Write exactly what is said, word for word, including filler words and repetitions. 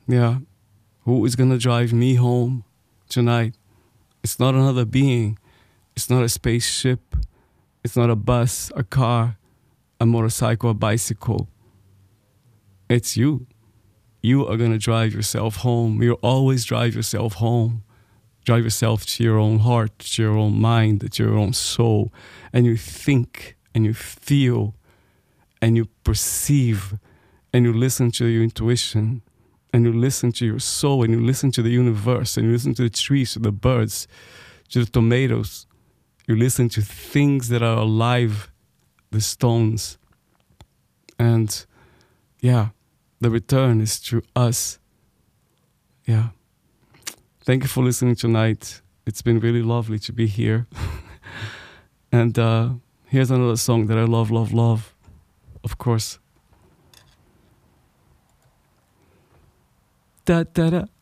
Yeah. Who is gonna drive me home tonight? It's not another being. It's not a spaceship. It's not a bus, a car, a motorcycle, a bicycle. It's you. You are gonna drive yourself home. You'll always drive yourself home. Drive yourself to your own heart, to your own mind, to your own soul. And you think and you feel and you perceive and you listen to your intuition and you listen to your soul and you listen to the universe and you listen to the trees, to the birds, to the tomatoes. You listen to things that are alive, the stones. And yeah, the return is through us. Yeah. Thank you for listening tonight. It's been really lovely to be here. And uh, here's another song that I love, love, love. Of course. Da da da